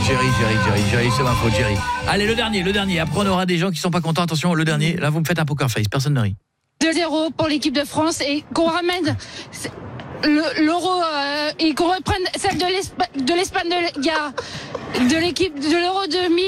Jerry, c'est ma faute, Jerry. Allez, le dernier. Après, on aura des gens qui sont pas contents. Attention, le dernier. Là, vous me faites un poker face. Personne ne rit. 2-0 pour l'équipe de France et qu'on ramène l'euro et qu'on reprenne celle de l'Espagne de l'équipe de l'Euro 2000.